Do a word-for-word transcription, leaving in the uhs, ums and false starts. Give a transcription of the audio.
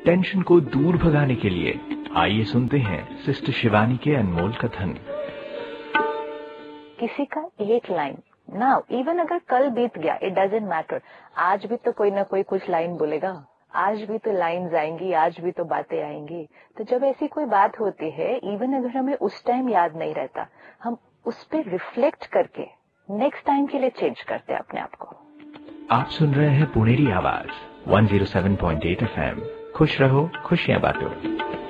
Tension को दूर भगाने के लिए आइए सुनते हैं सिस्टर शिवानी के अनमोल कथन। किसी का एक लाइन ना, इवन अगर कल बीत गया, इट डजंट मैटर, आज भी तो कोई ना कोई कुछ लाइन बोलेगा, आज भी तो लाइन्स आएंगी, आज भी तो बातें आएंगी। तो जब ऐसी कोई बात होती है, इवन अगर हमें उस टाइम याद नहीं रहता, हम उस पर रिफ्लेक्ट करके नेक्स्ट टाइम के लिए चेंज करते हैं अपने आप को। आप सुन रहे हैं पुणेरी आवाज one zero seven point eight F M. खुश रहो, खुशियां बांटो।